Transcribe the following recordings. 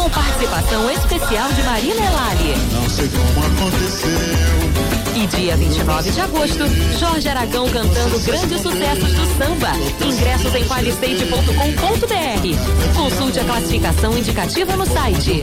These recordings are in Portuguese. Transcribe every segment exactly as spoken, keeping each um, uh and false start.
com participação especial de Marina Elali. Não sei como aconteceu. E dia vinte e nove de agosto, Jorge Aragão cantando grandes sucessos do samba. Ingressos em qualistate ponto com ponto br. Consulte a classificação indicativa no site.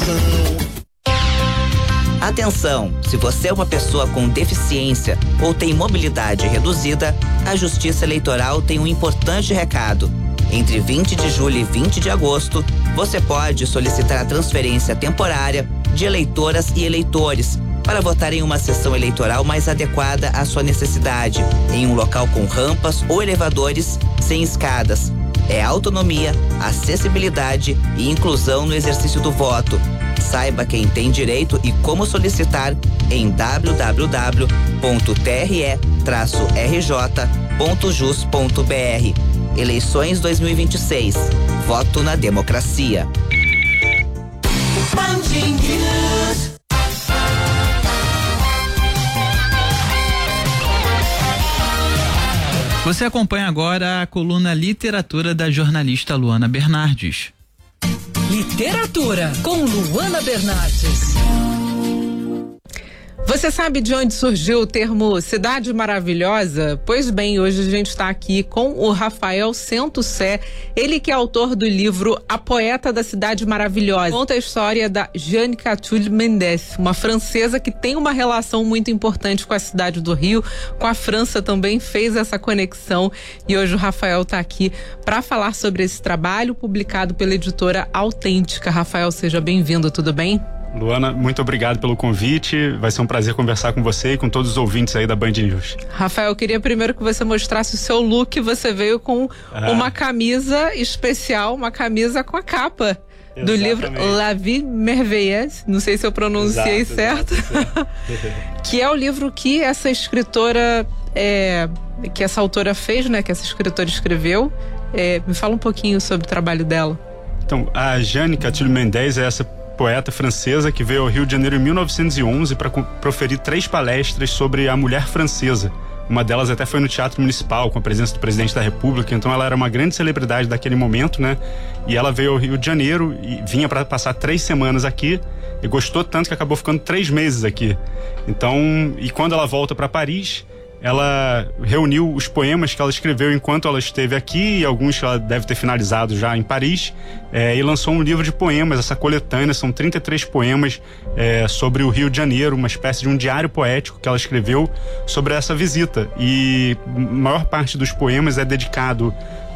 Atenção, se você é uma pessoa com deficiência ou tem mobilidade reduzida, a Justiça Eleitoral tem um importante recado. Entre vinte de julho e vinte de agosto, você pode solicitar a transferência temporária de eleitoras e eleitores para votar em uma sessão eleitoral mais adequada à sua necessidade, em um local com rampas ou elevadores sem escadas. É autonomia, acessibilidade e inclusão no exercício do voto. Saiba quem tem direito e como solicitar em w w w ponto t r e traço r j ponto jus ponto b r. Eleições dois mil e vinte e seis. Voto na democracia. Você acompanha agora a coluna Literatura da jornalista Luana Bernardes. Literatura com Luana Bernardes. Você sabe de onde surgiu o termo Cidade Maravilhosa? Pois bem, hoje a gente está aqui com o Rafael Sento-Sé, ele que é autor do livro A Poeta da Cidade Maravilhosa. Conta a história da Jeanne Catulle Mendes, uma francesa que tem uma relação muito importante com a cidade do Rio, com a França também fez essa conexão, e hoje o Rafael está aqui para falar sobre esse trabalho publicado pela editora Autêntica. Rafael, seja bem-vindo, tudo bem? Luana, muito obrigado pelo convite. Vai ser um prazer conversar com você e com todos os ouvintes aí da Band News. Rafael, eu queria primeiro que você mostrasse o seu look. Você veio com ah. uma camisa especial, uma camisa com a capa Exatamente. do livro La Vie Merveilleuse. Não sei se eu pronunciei exato, certo. Exato, que é o livro que essa escritora, é, que essa autora fez, né? Que essa escritora escreveu. É, me fala um pouquinho sobre o trabalho dela. Então, a Jeanne Catulle Mendes é essa poeta francesa que veio ao Rio de Janeiro em mil novecentos e onze para proferir três palestras sobre a mulher francesa. Uma delas até foi no Teatro Municipal, com a presença do presidente da República, então ela era uma grande celebridade daquele momento, né? E ela veio ao Rio de Janeiro e vinha para passar três semanas aqui e gostou tanto que acabou ficando três meses aqui. Então, e quando ela volta para Paris, ela reuniu os poemas que ela escreveu enquanto ela esteve aqui, e alguns que ela deve ter finalizado já em Paris, é, e lançou um livro de poemas, essa coletânea, são trinta e três poemas é, sobre o Rio de Janeiro, uma espécie de um diário poético que ela escreveu sobre essa visita. E a maior parte dos poemas é dedicado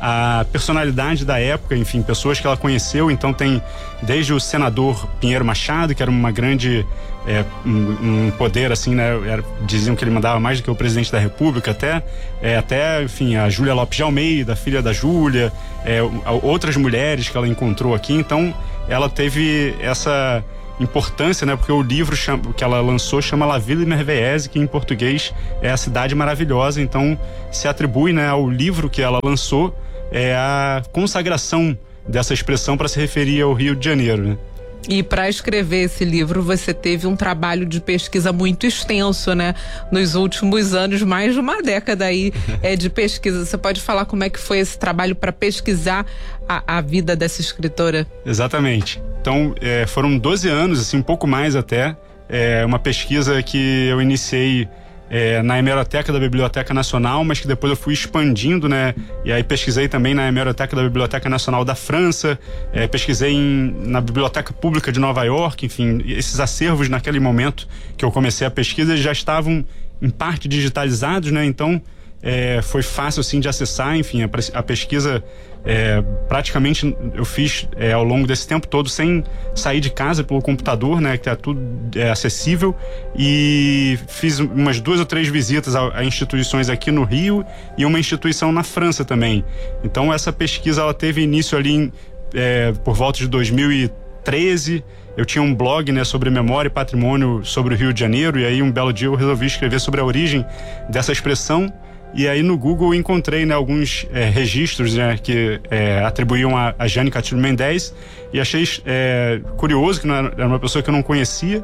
à personalidade da época, enfim, pessoas que ela conheceu. Então tem desde o senador Pinheiro Machado, que era uma grande é, um, um poder assim, né, era, diziam que ele mandava mais do que o presidente da República, até, é, até enfim, a Júlia Lopes de Almeida, filha da Júlia, é, outras mulheres que ela encontrou aqui. Então ela teve essa importância, né, porque o livro chama, que ela lançou chama La Ville Merveilleuse, que em português é a Cidade Maravilhosa. Então se atribui, né, ao livro que ela lançou é a consagração dessa expressão para se referir ao Rio de Janeiro, né? E para escrever esse livro você teve um trabalho de pesquisa muito extenso, né? Nos últimos anos, mais de uma década aí é, de pesquisa. Você pode falar como é que foi esse trabalho para pesquisar a, a vida dessa escritora? Exatamente. Então é, foram doze anos, assim, um pouco mais até, é, uma pesquisa que eu iniciei É, na hemeroteca da Biblioteca Nacional, mas que depois eu fui expandindo, né? E aí pesquisei também na hemeroteca da Biblioteca Nacional da França, é, pesquisei em, na Biblioteca Pública de Nova York, enfim, esses acervos naquele momento que eu comecei a pesquisa já estavam em parte digitalizados, né? Então é, foi fácil assim de acessar, enfim, a, a pesquisa é, praticamente eu fiz é, ao longo desse tempo todo sem sair de casa, pelo computador, né, que é tudo é, acessível, e fiz umas duas ou três visitas a, a instituições aqui no Rio e uma instituição na França também. Então essa pesquisa ela teve início ali em, é, por volta de dois mil e treze. Eu tinha um blog, né, sobre memória e patrimônio sobre o Rio de Janeiro, e aí um belo dia eu resolvi escrever sobre a origem dessa expressão. E aí no Google eu encontrei, né, alguns é, registros, né, que é, atribuíam a, a Jane Castilho Mendes, e achei é, curioso, que não era, era uma pessoa que eu não conhecia,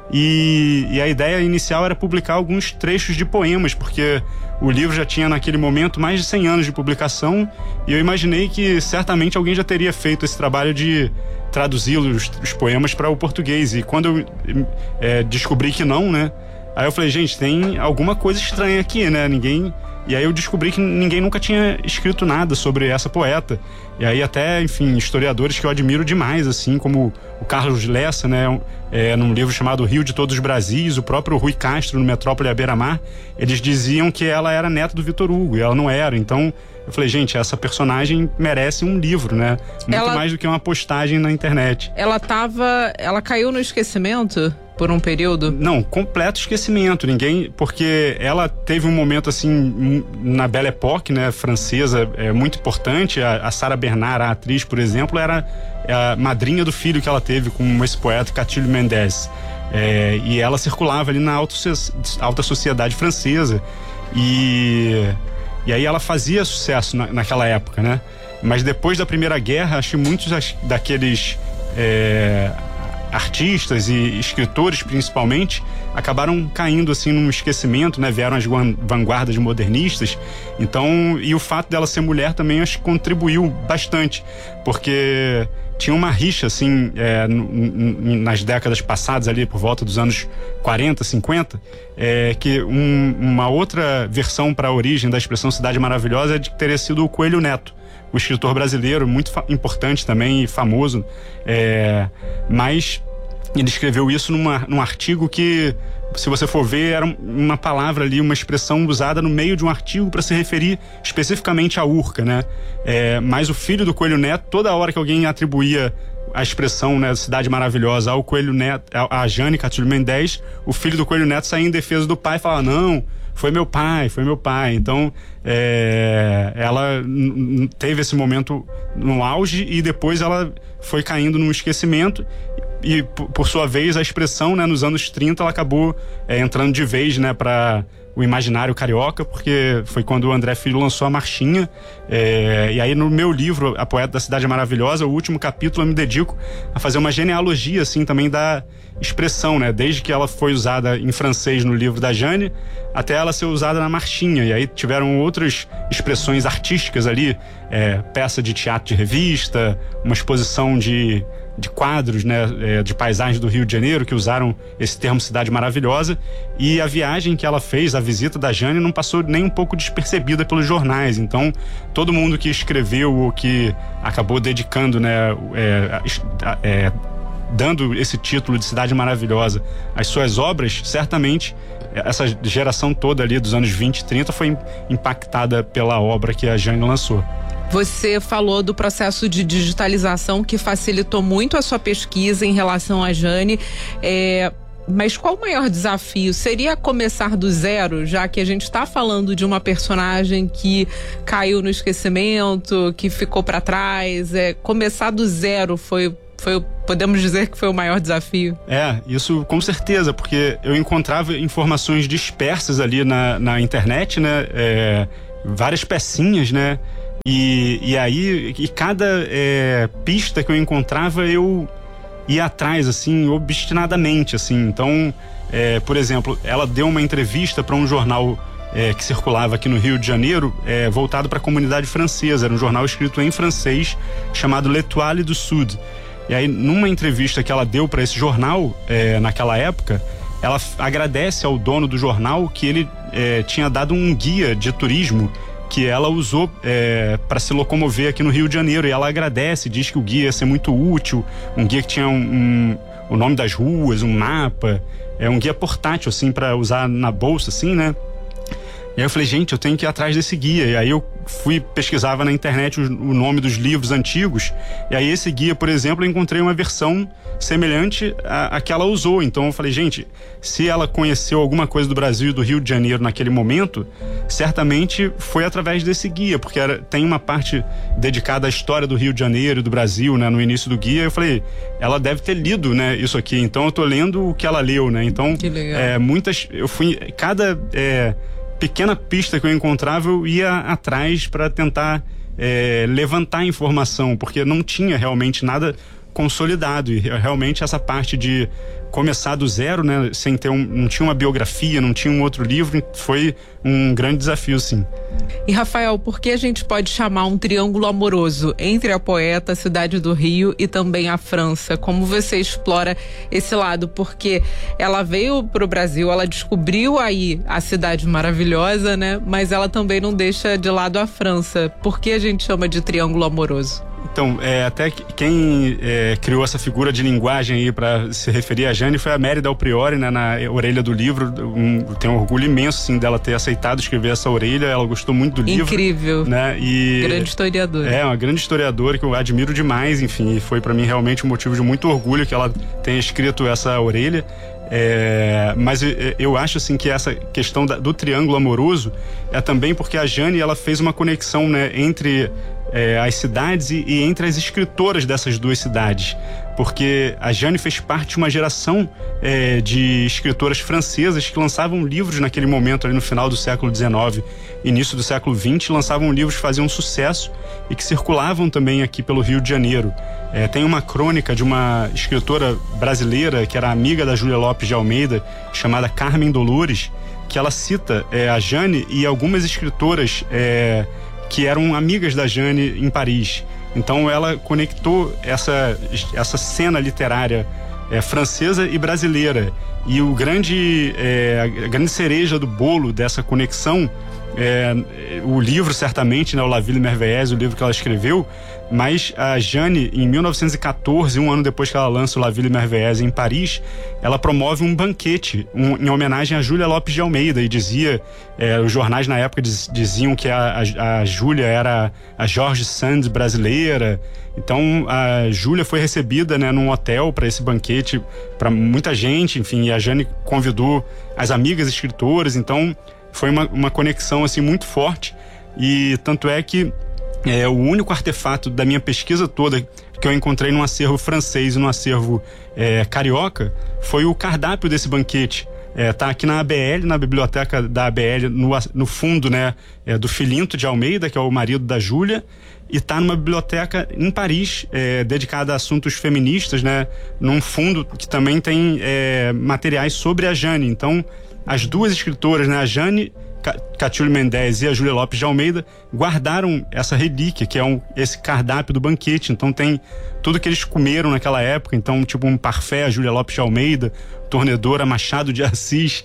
e, e a ideia inicial era publicar alguns trechos de poemas, porque o livro já tinha naquele momento mais de cem anos de publicação, e eu imaginei que certamente alguém já teria feito esse trabalho de traduzir os, os poemas para o português. E quando eu é, descobri que não, né, aí eu falei, gente, tem alguma coisa estranha aqui, né, ninguém... E aí eu descobri que ninguém nunca tinha escrito nada sobre essa poeta. E aí até, enfim, historiadores que eu admiro demais, assim, como o Carlos Lessa, né, é, num livro chamado Rio de Todos os Brasis, o próprio Rui Castro, no Metrópole à Beira-Mar, eles diziam que ela era neta do Vitor Hugo, e ela não era. Então eu falei, gente, essa personagem merece um livro, né? Muito ela... mais do que uma postagem na internet. Ela tava... Ela caiu no esquecimento por um período? Não, completo esquecimento. Ninguém... Porque ela teve um momento, assim, na Belle Époque, né, francesa, é, muito importante. A, a Sarah Bernard, a atriz, por exemplo, era a madrinha do filho que ela teve com esse poeta Castilho Mendes. É, e ela circulava ali na alta, alta sociedade francesa. E... E aí ela fazia sucesso na, naquela época, né? Mas depois da Primeira Guerra, acho que muitos daqueles é, artistas e escritores, principalmente, acabaram caindo assim num esquecimento, né? Vieram as vanguardas modernistas. Então, e o fato dela ser mulher também acho que contribuiu bastante, porque tinha uma rixa, assim, é, nas décadas passadas, ali por volta dos anos quarenta, cinquenta, é, que um, uma outra versão para a origem da expressão Cidade Maravilhosa é de que teria sido o Coelho Neto, o escritor brasileiro, muito importante também e famoso, é, mas ele escreveu isso numa, num artigo que, se você for ver, era uma palavra ali, uma expressão usada no meio de um artigo para se referir especificamente à Urca, né? É, mas o filho do Coelho Neto, toda hora que alguém atribuía a expressão, né, Cidade Maravilhosa ao Coelho Neto, a Jane Castilho Mendes, o filho do Coelho Neto saía em defesa do pai e falava, não, foi meu pai, foi meu pai. Então, é, ela n- teve esse momento no auge e depois ela foi caindo no esquecimento. E, por sua vez, a expressão, né, nos anos trinta, ela acabou é, entrando de vez, né, para o imaginário carioca, porque foi quando o André Filho lançou a Marchinha. É, e aí, no meu livro, A Poeta da Cidade Maravilhosa, o último capítulo, eu me dedico a fazer uma genealogia, assim, também da expressão, né, desde que ela foi usada em francês no livro da Jane, até ela ser usada na Marchinha. E aí tiveram outras expressões artísticas ali, é, peça de teatro de revista, uma exposição de... de quadros, né, de paisagens do Rio de Janeiro, que usaram esse termo Cidade Maravilhosa, e a viagem que ela fez, a visita da Jane, não passou nem um pouco despercebida pelos jornais. Então, todo mundo que escreveu ou que acabou dedicando, né, é, é, dando esse título de Cidade Maravilhosa às suas obras, certamente essa geração toda ali dos anos vinte, trinta foi impactada pela obra que a Jane lançou. Você falou do processo de digitalização que facilitou muito a sua pesquisa em relação a Jane, é, mas qual o maior desafio? Seria começar do zero, já que a gente está falando de uma personagem que caiu no esquecimento, que ficou para trás, é, começar do zero foi... Foi, podemos dizer que foi o maior desafio? É, isso com certeza, porque eu encontrava informações dispersas ali na, na internet, né? É, várias pecinhas, né? E, e aí, e cada é, pista que eu encontrava, eu ia atrás, assim, obstinadamente, assim. Então, é, por exemplo, ela deu uma entrevista para um jornal é, que circulava aqui no Rio de Janeiro, é, voltado para a comunidade francesa. Era um jornal escrito em francês, chamado L'Étoile du Sud. E aí, numa entrevista que ela deu para esse jornal, é, naquela época, ela agradece ao dono do jornal que ele é, tinha dado um guia de turismo que ela usou é, para se locomover aqui no Rio de Janeiro. E ela agradece, diz que o guia ia ser muito útil, um guia que tinha um, um, o nome das ruas, um mapa, é um guia portátil, assim, para usar na bolsa, assim, né? E aí eu falei, gente, eu tenho que ir atrás desse guia. E aí eu fui, pesquisava na internet o, o nome dos livros antigos. E aí esse guia, por exemplo, eu encontrei uma versão semelhante à, à que ela usou. Então eu falei, gente, se ela conheceu alguma coisa do Brasil e do Rio de Janeiro naquele momento, certamente foi através desse guia, porque era, tem uma parte dedicada à história do Rio de Janeiro e do Brasil, né, no início do guia. Eu falei, ela deve ter lido, né, isso aqui. Então eu tô lendo o que ela leu, né? Então, que legal. É, muitas, eu fui, cada... É, pequena pista que eu encontrava, eu ia atrás para tentar é, levantar informação, porque não tinha realmente nada consolidado, e realmente essa parte de começar do zero, né, sem ter um, não tinha uma biografia, não tinha um outro livro, foi um grande desafio, sim. E Rafael, por que a gente pode chamar um triângulo amoroso entre a poeta, a cidade do Rio e também a França? Como você explora esse lado? Porque ela veio pro Brasil, ela descobriu aí a cidade maravilhosa, né? Mas ela também não deixa de lado a França. Por que a gente chama de triângulo amoroso? Então, é, até quem é, criou essa figura de linguagem aí para se referir a Jane foi a Mary Del Priore, né, na orelha do livro. Um, tenho um orgulho imenso, sim, dela ter aceitado escrever essa orelha. Ela gostou muito do livro. Incrível. Né, e grande historiadora. É, uma grande historiadora que eu admiro demais, enfim, e foi para mim realmente um motivo de muito orgulho que ela tenha escrito essa orelha. É, mas eu, eu acho assim que essa questão da, do triângulo amoroso é também porque a Jane, ela fez uma conexão, né, entre é, as cidades e, e entre as escritoras dessas duas cidades, porque a Jane fez parte de uma geração é, de escritoras francesas que lançavam livros naquele momento ali no final do século dezenove, início do século vinte, lançavam livros que faziam sucesso e que circulavam também aqui pelo Rio de Janeiro. É, tem uma crônica de uma escritora brasileira que era amiga da Júlia Lopes de Almeida, chamada Carmen Dolores, que ela cita é, a Jane e algumas escritoras é, que eram amigas da Jane em Paris. Então ela conectou essa, essa cena literária é, francesa e brasileira. E o grande, é, a grande cereja do bolo dessa conexão, é, o livro certamente, né, o La Ville Merveilleuse, o livro que ela escreveu, mas a Jane, em mil novecentos e quatorze, um ano depois que ela lança o La Ville Merveilleuse em Paris, ela promove um banquete um, em homenagem a Júlia Lopes de Almeida, e dizia, é, os jornais na época diz, diziam que a, a, a Júlia era a George Sand brasileira. Então a Júlia foi recebida, né, num hotel para esse banquete, para muita gente, enfim, e a Jane convidou as amigas escritoras. Então foi uma, uma conexão assim muito forte, e tanto é que é, o único artefato da minha pesquisa toda que eu encontrei num acervo francês e num acervo é, carioca foi o cardápio desse banquete. É, tá aqui na A B L, na biblioteca da A B L, no, no fundo, né, é, do Filinto de Almeida, que é o marido da Júlia, e tá numa biblioteca em Paris, é, dedicada a assuntos feministas, né, num fundo que também tem é, materiais sobre a Jane. Então, as duas escritoras, né, a Jane Catulle Mendes e a Júlia Lopes de Almeida, guardaram essa relíquia, que é um, esse cardápio do banquete. Então tem tudo que eles comeram naquela época, então tipo um parfait a Júlia Lopes de Almeida, tornedora Machado de Assis,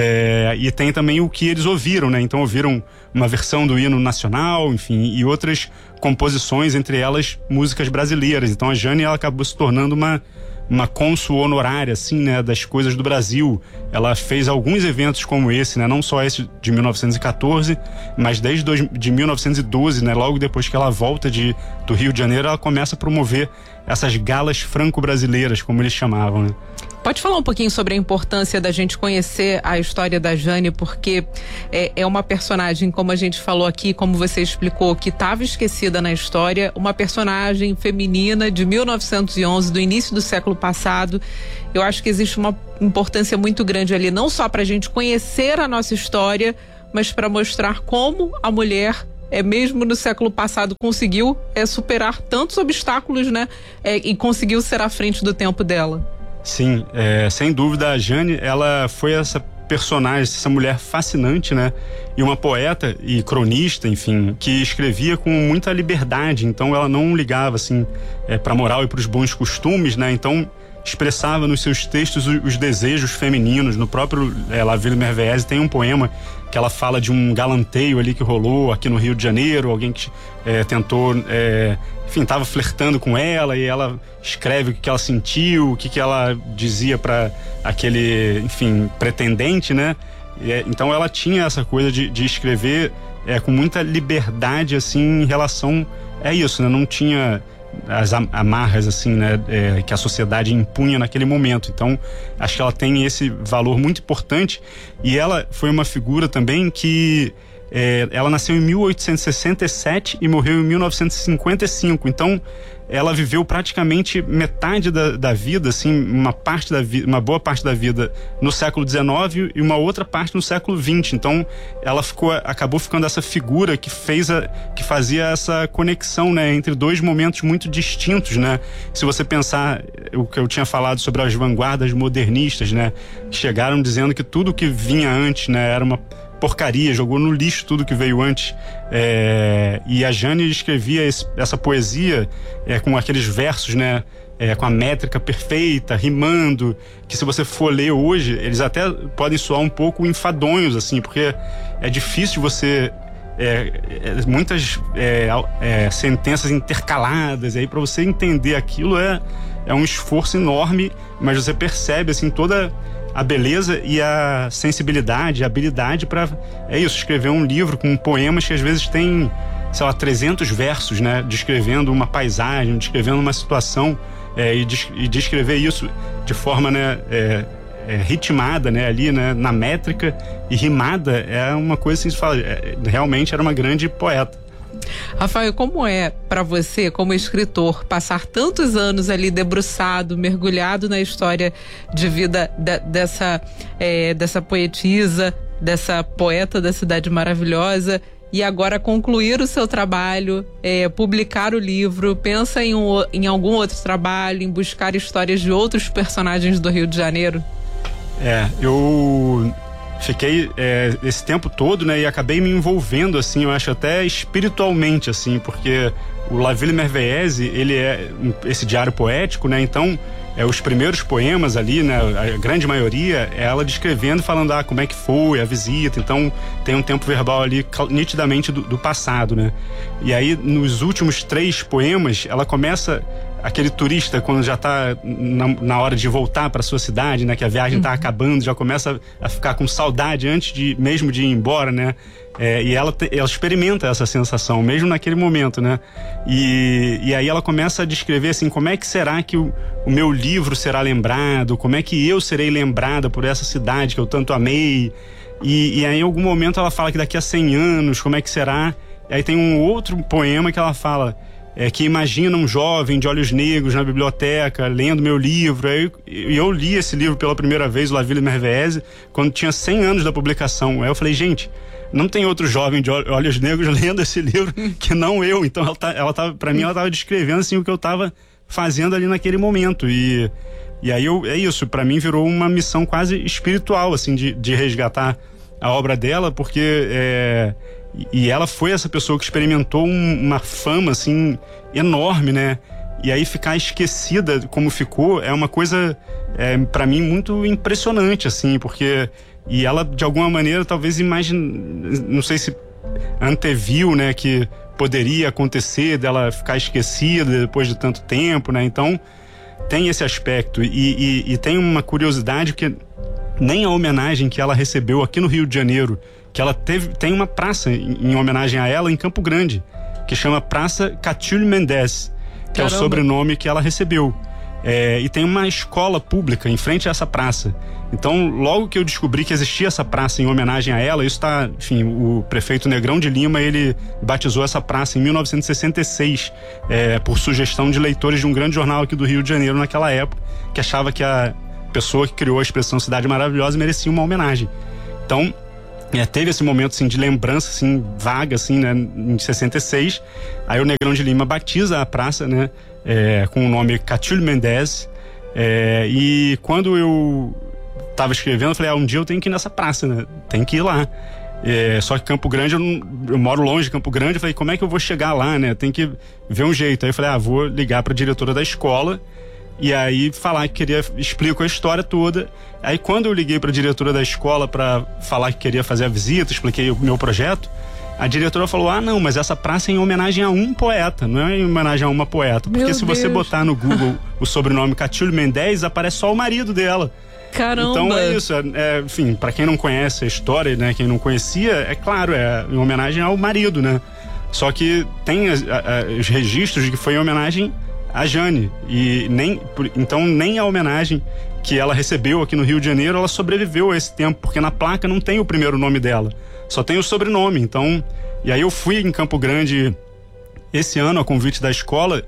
é, e tem também o que eles ouviram, né? Então ouviram uma versão do hino nacional, enfim, e outras composições, entre elas músicas brasileiras. Então a Jane, ela acabou se tornando uma uma cônsul honorária, assim, né, das coisas do Brasil. Ela fez alguns eventos como esse, né, não só esse de mil novecentos e quatorze, mas desde dois, de mil novecentos e doze, né, logo depois que ela volta de, do Rio de Janeiro, ela começa a promover essas galas franco-brasileiras, como eles chamavam, né. Pode falar um pouquinho sobre a importância da gente conhecer a história da Jane, porque é, é uma personagem, como a gente falou aqui, como você explicou, que estava esquecida na história, uma personagem feminina de mil novecentos e onze, do início do século passado. Eu acho que existe uma importância muito grande ali, não só para a gente conhecer a nossa história, mas para mostrar como a mulher, é, mesmo no século passado, conseguiu é, superar tantos obstáculos, né, é, e conseguiu ser à frente do tempo dela. Sim, é, sem dúvida a Jane, ela foi essa personagem, essa mulher fascinante, né? E uma poeta e cronista, enfim, que escrevia com muita liberdade. Então ela não ligava, assim, é, para a moral e para os bons costumes, né? Então expressava nos seus textos os, os desejos femininos. No próprio é, La Ville Merveilleuse tem um poema que ela fala de um galanteio ali que rolou aqui no Rio de Janeiro, alguém que é, tentou, é, enfim, estava flertando com ela, e ela escreve o que ela sentiu, o que, que ela dizia para aquele, enfim, pretendente, né? E, é, então ela tinha essa coisa de, de escrever é, com muita liberdade, assim, em relação a isso, né? Não tinha as amarras, assim, né, é, que a sociedade impunha naquele momento. Então acho que ela tem esse valor muito importante, e ela foi uma figura também que é, ela nasceu em mil oitocentos e sessenta e sete e morreu em mil novecentos e cinquenta e cinco. Então ela viveu praticamente metade da, da vida, assim, uma parte da vida, uma boa parte da vida no século dezenove e uma outra parte no século vinte. Então, ela ficou, acabou ficando essa figura que fez a, que fazia essa conexão, né, entre dois momentos muito distintos, né? Se você pensar o que eu tinha falado sobre as vanguardas modernistas, né, que chegaram dizendo que tudo que vinha antes, né, era uma porcaria, jogou no lixo tudo que veio antes. É, e a Jane escrevia esse, essa poesia é, com aqueles versos, né, é, com a métrica perfeita, rimando, que se você for ler hoje, eles até podem soar um pouco enfadonhos, assim, porque é difícil você... É, é, muitas é, é, sentenças intercaladas, e aí para você entender aquilo é, é um esforço enorme, mas você percebe, assim, toda a beleza e a sensibilidade, a habilidade para, é isso, escrever um livro com poemas que às vezes tem, sei lá, trezentos versos, né, descrevendo uma paisagem, descrevendo uma situação, é, e, des, e descrever isso de forma, né, é, é, ritmada, né, ali, né, na métrica e rimada, é uma coisa assim, se fala, é, realmente era uma grande poeta. Rafael, como é para você, como escritor, passar tantos anos ali debruçado, mergulhado na história de vida de, dessa, é, dessa poetisa, dessa poeta da Cidade Maravilhosa, e agora concluir o seu trabalho, é, publicar o livro, pensa em, um, em algum outro trabalho, em buscar histórias de outros personagens do Rio de Janeiro? É, eu... Fiquei é, esse tempo todo, né, e acabei me envolvendo, assim, eu acho até espiritualmente, assim, porque o La Ville Merveillese, ele é esse diário poético, né, então é, os primeiros poemas ali, né, a grande maioria, é ela descrevendo, falando, ah, como é que foi a visita, então tem um tempo verbal ali nitidamente do, do passado, né, e aí nos últimos três poemas, ela começa... Aquele turista, quando já está na, na hora de voltar para sua cidade, né, que a viagem está uhum. acabando, já começa a ficar com saudade antes de mesmo de ir embora, né? É, e ela, te, ela experimenta essa sensação, mesmo naquele momento, né? E, e aí ela começa a descrever assim, como é que será que o, o meu livro será lembrado? Como é que eu serei lembrada por essa cidade que eu tanto amei? E, e aí em algum momento ela fala que daqui a cem anos, como é que será? E aí tem um outro poema que ela fala... É, que imagina um jovem de olhos negros na biblioteca, lendo meu livro. Aí eu, eu li esse livro pela primeira vez, La Ville Merveillese, quando tinha cem anos da publicação. Aí eu falei, gente, não tem outro jovem de olhos negros lendo esse livro que não eu. Então ela, tá, ela tava, pra mim, ela tava descrevendo assim, o que eu tava fazendo ali naquele momento. E, e aí eu, é isso, pra mim virou uma missão quase espiritual, assim, de, de resgatar a obra dela, porque... É, e ela foi essa pessoa que experimentou um, uma fama, assim, enorme, né? E aí ficar esquecida como ficou é uma coisa, é, para mim, muito impressionante, assim, porque... E ela, de alguma maneira, talvez imagine... Não sei se anteviu, né, que poderia acontecer dela ficar esquecida depois de tanto tempo, né? Então, tem esse aspecto. E, e, e tem uma curiosidade que nem a homenagem que ela recebeu aqui no Rio de Janeiro, que ela teve, tem uma praça em, em homenagem a ela em Campo Grande, que chama Praça Catulle Mendes, que Caramba. É o sobrenome que ela recebeu. É, e tem uma escola pública em frente a essa praça. Então, logo que eu descobri que existia essa praça em homenagem a ela, isso tá, enfim, o prefeito Negrão de Lima, ele batizou essa praça em mil novecentos e sessenta e seis, é, por sugestão de leitores de um grande jornal aqui do Rio de Janeiro naquela época, que achava que a pessoa que criou a expressão Cidade Maravilhosa merecia uma homenagem. Então, É, teve esse momento assim, de lembrança assim, vaga assim, né, em sessenta e seis. Aí o Negrão de Lima batiza a praça, né, é, com o nome Catulle Mendes. É, e quando eu estava escrevendo, eu falei, ah, um dia eu tenho que ir nessa praça, né, tem que ir lá. É, só que Campo Grande, eu, não, eu moro longe de Campo Grande, eu falei, como é que eu vou chegar lá, né, tem que ver um jeito. Aí eu falei, ah, vou ligar para a diretora da escola e aí falar que queria, explico a história toda. Aí quando eu liguei para a diretora da escola para falar que queria fazer a visita, expliquei o meu projeto, a diretora falou, ah não, mas essa praça é em homenagem a um poeta, não é em homenagem a uma poeta, porque meu se Deus. Você botar no Google o sobrenome Catulle Mendes, aparece só o marido dela. Caramba. Então é isso, é, é, enfim, para quem não conhece a história, né, quem não conhecia, é claro, é em homenagem ao marido, né, só que tem as, a, a, os registros de que foi em homenagem a Jane, e nem, então nem a homenagem que ela recebeu aqui no Rio de Janeiro, ela sobreviveu a esse tempo, porque na placa não tem o primeiro nome dela, só tem o sobrenome. Então, e aí eu fui em Campo Grande esse ano a convite da escola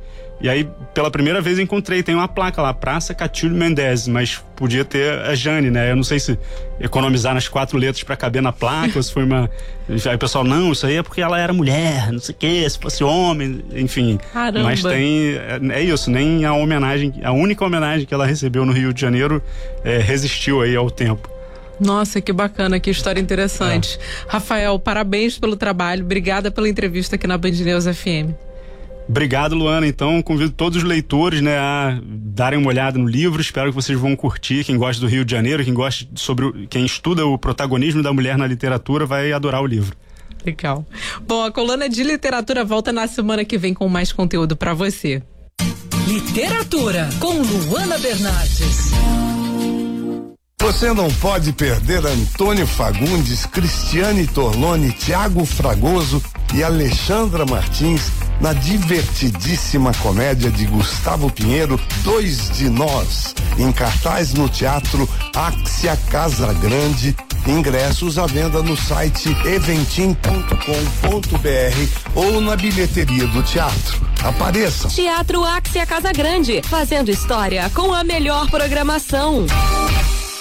E aí, pela primeira vez, eu encontrei, tem uma placa lá, Praça Catilho Mendes, mas podia ter a Jane, né? Eu não sei se economizar nas quatro letras pra caber na placa, ou se foi uma... Aí o pessoal, não, isso aí é porque ela era mulher, não sei o quê, se fosse homem, enfim. Caramba. Mas tem, é isso, nem a homenagem, a única homenagem que ela recebeu no Rio de Janeiro é, resistiu aí ao tempo. Nossa, que bacana, que história interessante. É. Rafael, parabéns pelo trabalho, obrigada pela entrevista aqui na Band News F M. Obrigado, Luana. Então, convido todos os leitores, né, a darem uma olhada no livro. Espero que vocês vão curtir. Quem gosta do Rio de Janeiro, quem gosta sobre o, quem estuda o protagonismo da mulher na literatura, vai adorar o livro. Legal. Bom, a coluna de literatura volta na semana que vem com mais conteúdo para você. Literatura com Luana Bernardes. Você não pode perder Antônio Fagundes, Cristiane Torlone, Tiago Fragoso e Alexandra Martins na divertidíssima comédia de Gustavo Pinheiro, Dois de Nós, em cartaz no Teatro Axia Casa Grande. Ingressos à venda no site eventim ponto com ponto br ou na bilheteria do teatro. Apareça! Teatro Axia Casa Grande, fazendo história com a melhor programação.